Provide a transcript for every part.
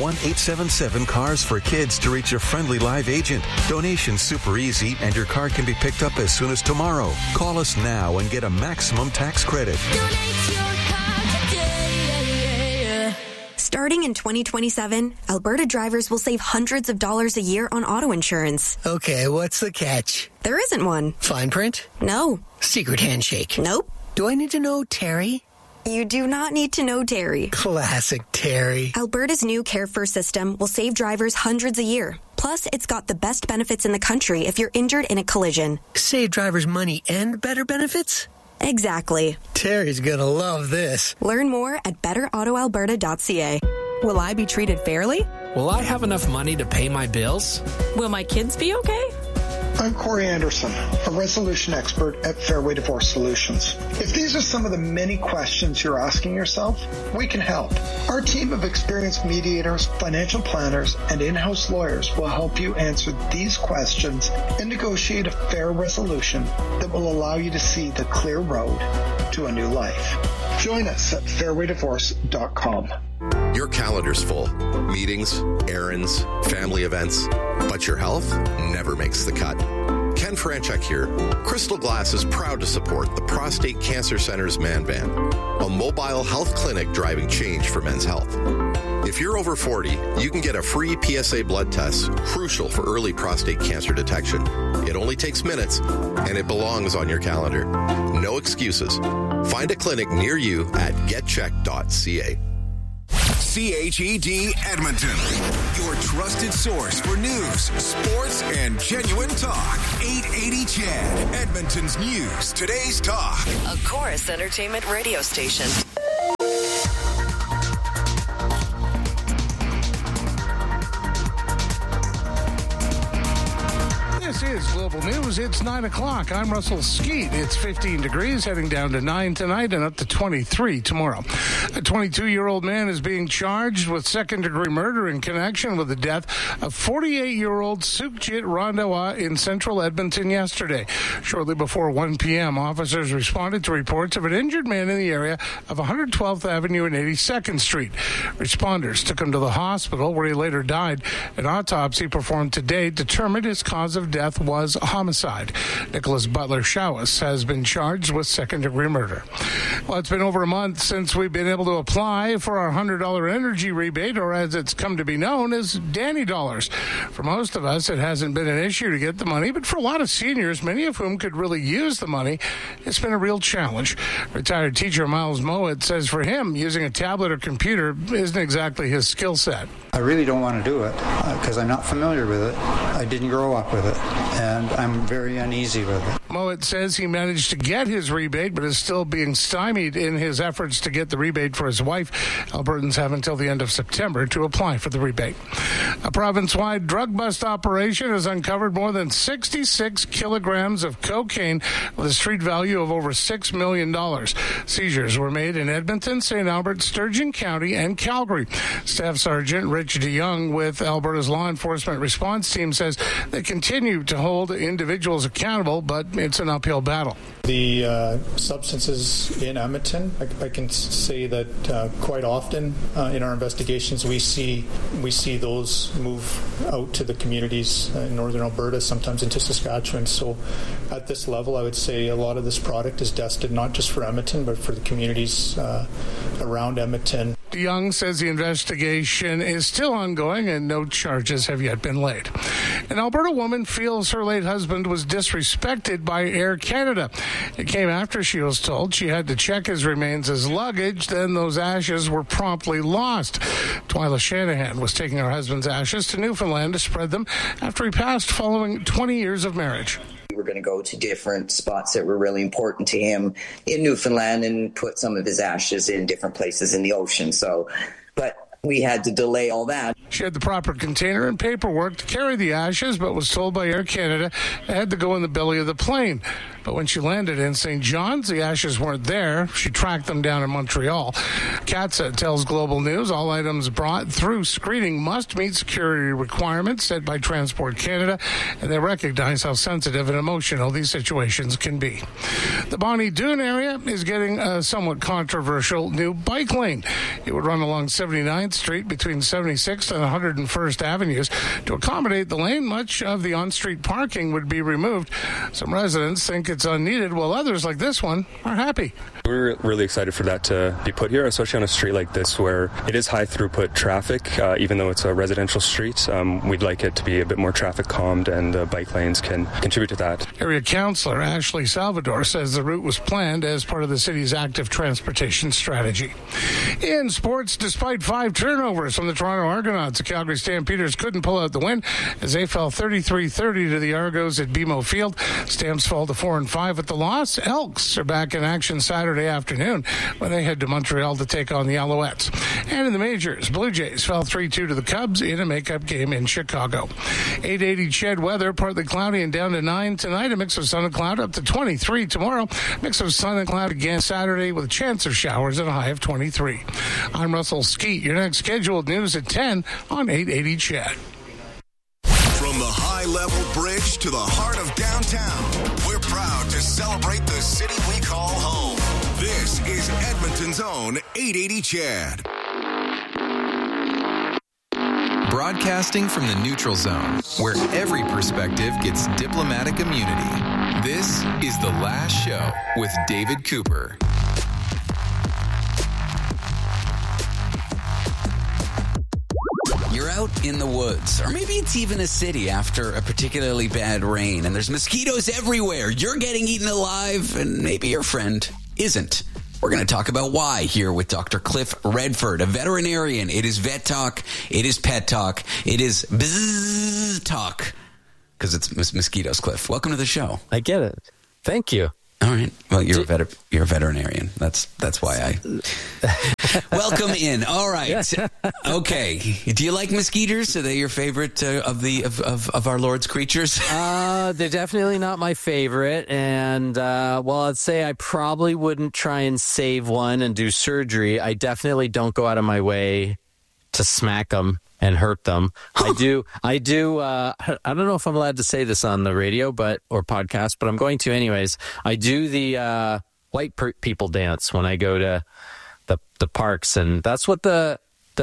1-877-CARS-FOR-KIDS to reach a friendly live agent. Donation's super easy, and your car can be picked up as soon as tomorrow. Call us now and get a maximum tax credit. Donate your car today. Starting in 2027, Alberta drivers will save hundreds of dollars a year on auto insurance. Okay, what's the catch? There isn't one. Fine print? No. Secret handshake? Nope. Do I need to know Terry? You do not need to know Terry. Classic Terry. Alberta's new Care First system will save drivers hundreds a year. Plus, it's got the best benefits in the country if you're injured in a collision. Save drivers money and better benefits? Exactly. Terry's gonna love this. Learn more at betterautoalberta.ca. Will I be treated fairly? Will I have enough money to pay my bills? Will my kids be okay? I'm Corey Anderson, a resolution expert at Fairway Divorce Solutions. If these are some of the many questions you're asking yourself, we can help. Our team of experienced mediators, financial planners, and in-house lawyers will help you answer these questions and negotiate a fair resolution that will allow you to see the clear road to a new life. Join us at fairwaydivorce.com. Your calendar's full. Meetings, errands, family events. But your health never makes the cut. Ken Franchuk here. Crystal Glass is proud to support the Prostate Cancer Center's Man Van, a mobile health clinic driving change for men's health. If you're over 40, you can get a free PSA blood test, crucial for early prostate cancer detection. It only takes minutes, and it belongs on your calendar. No excuses. Find a clinic near you at getcheck.ca. CHED Edmonton, your trusted source for news, sports, and genuine talk. 880 CHED, Edmonton's news, today's talk. A Chorus Entertainment radio station. This is Global News. It's 9 o'clock. I'm Russell Skeet. It's 15 degrees, heading down to 9 tonight and up to 23 tomorrow. A 22-year-old man is being charged with second-degree murder in connection with the death of 48-year-old Sukhjit Randawa in central Edmonton yesterday. Shortly before 1 p.m., officers responded to reports of an injured man in the area of 112th Avenue and 82nd Street. Responders took him to the hospital, where he later died. An autopsy performed today determined his cause of death was homicide. Nicholas Butler Shawis has been charged with second-degree murder. Well, it's been over a month since we've been able to apply for our $100 energy rebate, or as it's come to be known as Danny Dollars. For most of us, it hasn't been an issue to get the money, but for a lot of seniors, many of whom could really use the money, it's been a real challenge. Retired teacher Miles Mowat says for him, using a tablet or computer isn't exactly his skill set. I really don't want to do it because I'm not familiar with it. I didn't grow up with it, and I'm very uneasy with it. Mowat says he managed to get his rebate, but is still being stymied in his efforts to get the rebate for his wife. Albertans have until the end of September to apply for the rebate. A province-wide drug bust operation has uncovered more than 66 kilograms of cocaine with a street value of over $6 million. Seizures were made in Edmonton, St. Albert, Sturgeon County, and Calgary. Staff Sergeant Rich DeYoung with Alberta's Law Enforcement Response Team says they continue to hold individuals accountable, but it's an uphill battle. The substances in Edmonton, I can say that quite often in our investigations we see those move out to the communities in northern Alberta, sometimes into Saskatchewan. So at this level, I would say a lot of this product is destined not just for Edmonton, but for the communities around Edmonton. DeYoung says the investigation is still ongoing and no charges have yet been laid. An Alberta woman feels her late husband was disrespected by Air Canada. It came after she was told she had to check his remains as luggage, then those ashes were promptly lost. Twyla Shanahan was taking her husband's ashes to Newfoundland to spread them after he passed following 20 years of marriage. We were going to go to different spots that were really important to him in Newfoundland and put some of his ashes in different places in the ocean. But we had to delay all that. She had the proper container and paperwork to carry the ashes, but was told by Air Canada it had to go in the belly of the plane. but when she landed in St. John's, the ashes weren't there. She tracked them down in Montreal. CATSA tells Global News all items brought through screening must meet security requirements set by Transport Canada, and they recognize how sensitive and emotional these situations can be. The Bonnie Doon area is getting a somewhat controversial new bike lane. It would run along 79th Street between 76th and 101st Avenues. To accommodate the lane, much of the on-street parking would be removed. Some residents think it's unneeded, while others, like this one, are happy. We're really excited for that to be put here, especially on a street like this where it is high throughput traffic. Even though it's a residential street, we'd like it to be a bit more traffic calmed, and bike lanes can contribute to that. Area Councillor Ashley Salvador says the route was planned as part of the city's active transportation strategy. In sports, despite 5 turnovers from the Toronto Argonauts, the Calgary Stampeders couldn't pull out the win as they fell 33-30 to the Argos at BMO Field. Stamps fall to 4-5 at the loss. Elks are back in action Saturday afternoon when they head to Montreal to take on the Alouettes. And in the majors, Blue Jays fell 3-2 to the Cubs in a makeup game in Chicago. 880 Ched weather, partly cloudy and down to 9 tonight. A mix of sun and cloud up to 23 tomorrow. Mix of sun and cloud again Saturday with a chance of showers at a high of 23. I'm Russell Skeet. Your next scheduled news at 10 on 880 Ched. From the high-level bridge to the heart of downtown, we're proud to celebrate the city we call home. This is Edmonton's own 880 Ched. Broadcasting from the neutral zone, where every perspective gets diplomatic immunity. This is The Last Show with David Cooper. You're out in the woods, or maybe it's even a city after a particularly bad rain, and there's mosquitoes everywhere. You're getting eaten alive, and maybe your friend isn't. We're going to talk about why here with Dr. Cliff Redford, a veterinarian. It is Vet Talk. It is Pet Talk. It is Bzzz Talk, because it's mosquitoes, Cliff. Welcome to the show. I get it. Thank you. All right. Well, you're a veterinarian. That's why I welcome in. All right. Okay. Do you like mosquitoes? Are they your favorite of our Lord's creatures? They're definitely not my favorite. And I'd say I probably wouldn't try and save one and do surgery. I definitely don't go out of my way to smack them and hurt them. I do. I don't know if I'm allowed to say this on the radio, or podcast, but I'm going to anyways. I do the white people dance when I go to the parks, and that's what the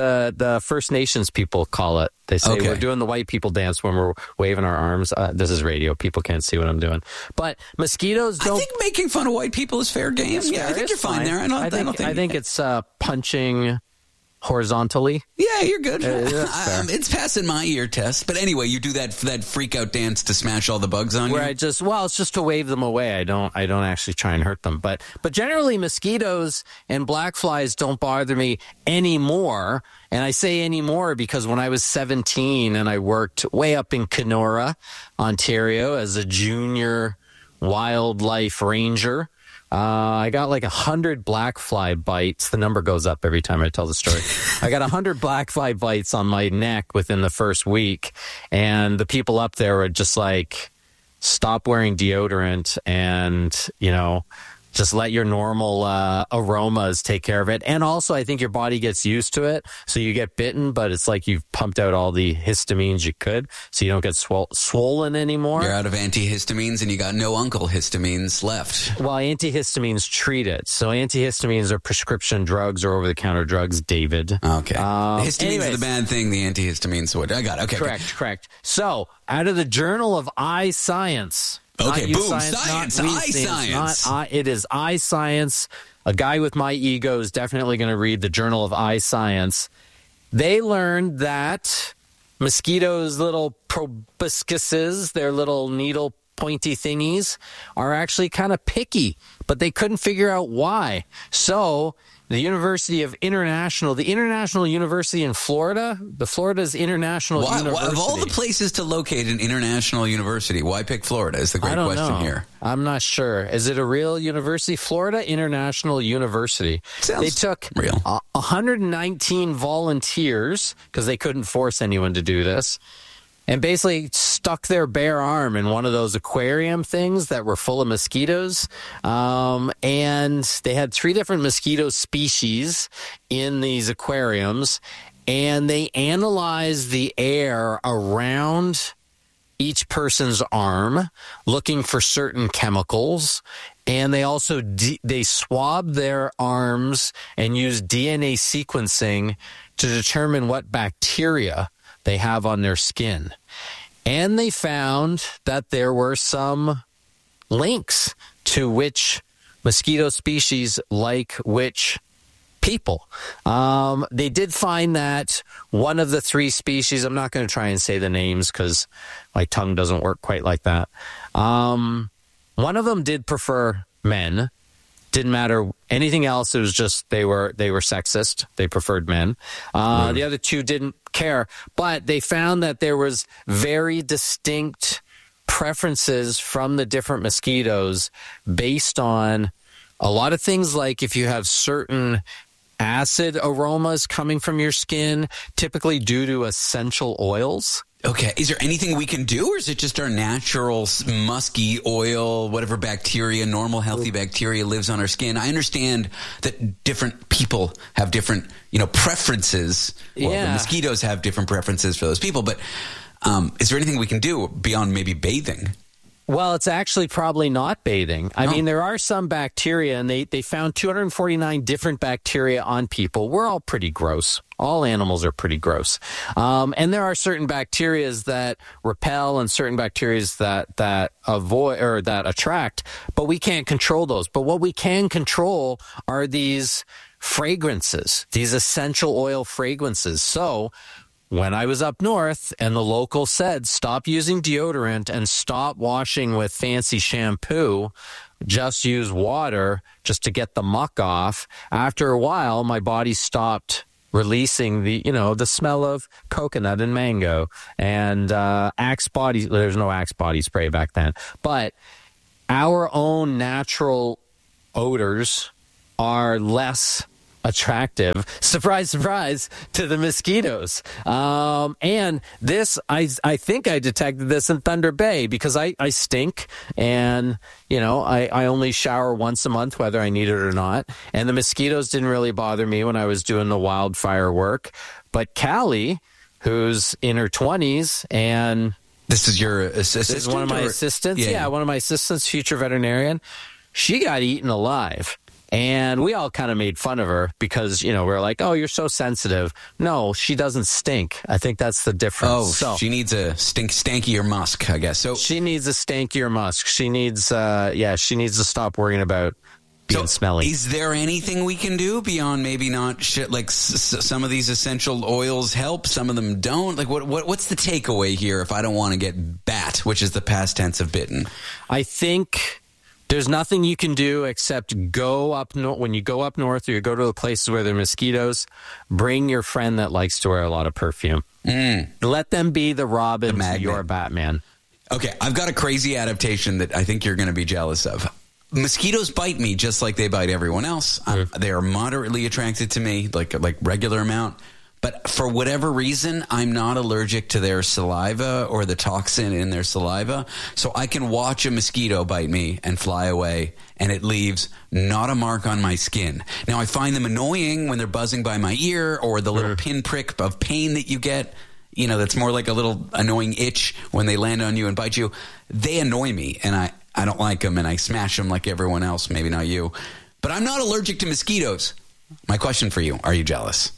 First Nations people call it. They say we're doing the white people dance when we're waving our arms. This is radio; people can't see what I'm doing. But mosquitoes don't. I think making fun of white people is fair game. Yeah, I think you're fine there. I think it's punching horizontally. Yeah, you're good. It's passing my ear test. But anyway, you do that freak out dance to smash all the bugs on you. It's just to wave them away. I don't actually try and hurt them. But generally mosquitoes and black flies don't bother me anymore. And I say anymore because when I was 17 and I worked way up in Kenora, Ontario as a junior wildlife ranger, I got like 100 black fly bites. The number goes up every time I tell the story. I got 100 black fly bites on my neck within the first week. And the people up there were just like, stop wearing deodorant and, just let your normal aromas take care of it. And also, I think your body gets used to it. So you get bitten, but it's like you've pumped out all the histamines you could. So you don't get swollen anymore. You're out of antihistamines and you got no uncle histamines left. Well, antihistamines treat it. So antihistamines are prescription drugs or over-the-counter drugs, David. Okay. Histamines are the bad thing. The antihistamines are what I got. Okay. Correct. So out of the Journal of Eye Science... Okay, boom, science, eye science. It is eye science. A guy with my ego is definitely going to read the Journal of Eye Science. They learned that mosquitoes' little proboscises, their little needle pointy thingies, are actually kind of picky, but they couldn't figure out why. So the International University in Florida, Florida's International University. Of all the places to locate an international university, why pick Florida is the great question here. I'm not sure. Is it a real university? Florida International University. They took 119 volunteers, because they couldn't force anyone to do this, and basically stuck their bare arm in one of those aquarium things that were full of mosquitoes. And they had 3 different mosquito species in these aquariums, and they analyzed the air around each person's arm, looking for certain chemicals. And they also they swabbed their arms and used DNA sequencing to determine what bacteria they have on their skin. And they found that there were some links to which mosquito species like which people. They did find that one of the 3 species, I'm not going to try and say the names because my tongue doesn't work quite like that. One of them did prefer men. Didn't matter anything else. It was just they were sexist. They preferred men. The other 2 didn't care. But they found that there was very distinct preferences from the different mosquitoes based on a lot of things, like if you have certain acid aromas coming from your skin, typically due to essential oils. Okay. Is there anything we can do, or is it just our natural musky oil, whatever bacteria, normal healthy bacteria lives on our skin? I understand that different people have different, preferences. Well, the mosquitoes have different preferences for those people, but is there anything we can do beyond maybe bathing? Well, it's actually probably not bathing. I mean, there are some bacteria, and they found 249 different bacteria on people. We're all pretty gross. All animals are pretty gross. And there are certain bacteria that repel and certain bacteria that avoid or that attract, but we can't control those. But what we can control are these fragrances, these essential oil fragrances. So when I was up north and the local said, stop using deodorant and stop washing with fancy shampoo, just use water just to get the muck off. After a while, my body stopped releasing the smell of coconut and mango and Axe body. There's no Axe body spray back then, but our own natural odors are less attractive, surprise, surprise, to the mosquitoes. And this, I think I detected this in Thunder Bay because I stink and, I only shower once a month, whether I need it or not. And the mosquitoes didn't really bother me when I was doing the wildfire work. But Callie, who's in her 20s and... This is your assistant? This is one of my assistants. Yeah, one of my assistants, future veterinarian. She got eaten alive. And we all kind of made fun of her because, we're like, oh, you're so sensitive. No, she doesn't stink. I think that's the difference. Oh, so she needs a stankier musk, I guess. So she needs a stankier musk. She needs, she needs to stop worrying about being smelly. Is there anything we can do beyond maybe not shit? Like some of these essential oils help, some of them don't. Like what's the takeaway here if I don't want to get bat, which is the past tense of bitten? I think there's nothing you can do except go up when you go up north or you go to the places where there are mosquitoes, bring your friend that likes to wear a lot of perfume. Let them be the Robin to your Batman. Okay, I've got a crazy adaptation that I think you're going to be jealous of. Mosquitoes bite me just like they bite everyone else. They are moderately attracted to me, like regular amount. But for whatever reason, I'm not allergic to their saliva or the toxin in their saliva. So I can watch a mosquito bite me and fly away, and it leaves not a mark on my skin. Now, I find them annoying when they're buzzing by my ear or the little pinprick of pain that you get. That's more like a little annoying itch when they land on you and bite you. They annoy me, and I don't like them, and I smash them like everyone else. Maybe not you. But I'm not allergic to mosquitoes. My question for you, are you jealous?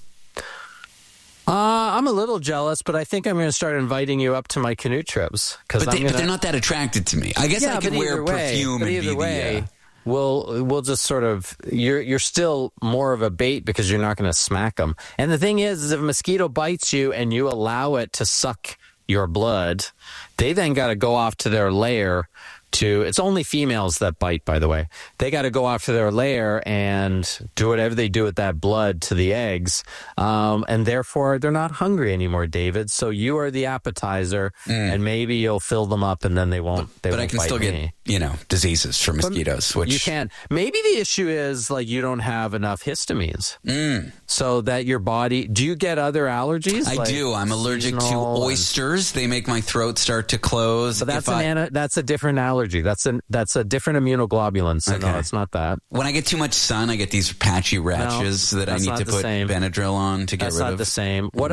I'm a little jealous, but I think I'm going to start inviting you up to my canoe trips. But they're not that attracted to me. I guess I can wear perfume and either way, we'll just sort of you're still more of a bait because you're not going to smack them. And the thing is if a mosquito bites you and you allow it to suck your blood, they then got to go off to their lair, it's only females that bite, by the way. They got to go after their lair and do whatever they do with that blood to the eggs. And therefore, they're not hungry anymore, David. So you are the appetizer, and maybe you'll fill them up and then they won't. But I can still get, diseases from mosquitoes, which you can. Maybe the issue is like you don't have enough histamines. So that your body, do you get other allergies? I do. I'm allergic to oysters. They make my throat start to close. But that's a different allergy. That's a different immunoglobulin. So no, it's not that. When I get too much sun, I get these patchy rashes that I need to put Benadryl on to get rid of. That's not the same. What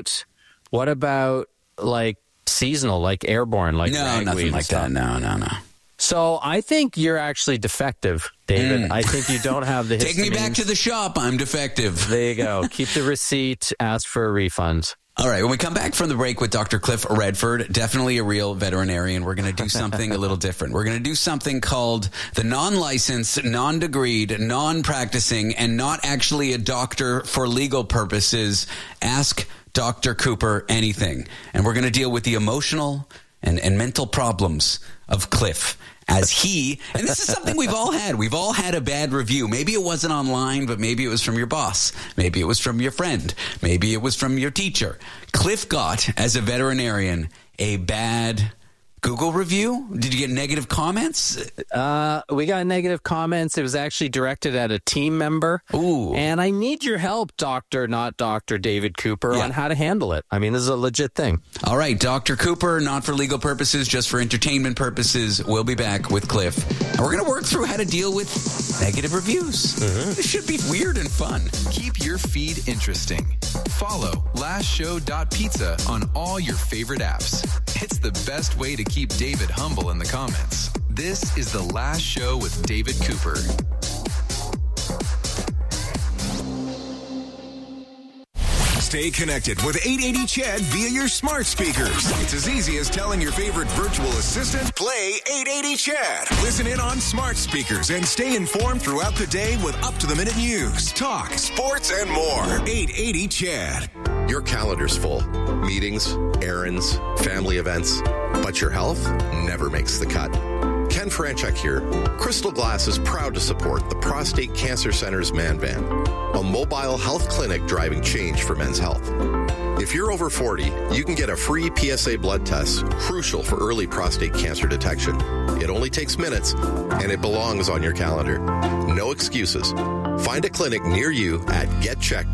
about like seasonal, like airborne, like no, nothing like that. No. So I think you're actually defective, David. I think you don't have the histamines. Take me back to the shop. I'm defective. There you go. Keep the receipt. Ask for a refund. All right. When we come back from the break with Dr. Cliff Redford, definitely a real veterinarian, we're going to do something a little different. We're going to do something called the non-licensed, non-degreed, non-practicing, and not actually a doctor for legal purposes. Ask Dr. Cooper anything. And we're going to deal with the emotional and mental problems of Cliff. And this is something we've all had. We've all had a bad review. Maybe it wasn't online, but maybe it was from your boss. Maybe it was from your friend. Maybe it was from your teacher. Cliff got, as a veterinarian, a bad Google review. Did you get negative comments? We got negative comments. It was actually directed at a team member. Ooh. And I need your help, not Dr. David Cooper, on how to handle it. I mean, this is a legit thing. All right, Dr. Cooper, not for legal purposes, just for entertainment purposes. We'll be back with Cliff. And we're going to work through how to deal with negative reviews. This should be weird and fun. Keep your feed interesting. Follow lastshow.pizza on all your favorite apps. It's the best way to keep David humble in the comments. This is The Last Show with David Cooper. Stay connected with 880 Chad via your smart speakers. It's as easy as telling your favorite virtual assistant, play 880 Chad. Listen in on smart speakers and stay informed throughout the day with up-to-the-minute news, talk, sports, and more. 880 Chad. Your calendar's full. Meetings, errands, family events. But your health never makes the cut. Ken Franchuk here. Crystal Glass is proud to support the Prostate Cancer Center's Man Van, a mobile health clinic driving change for men's health. If you're over 40, you can get a free PSA blood test, crucial for early prostate cancer detection. It only takes minutes, and it belongs on your calendar. No excuses. Find a clinic near you at getchecked.com.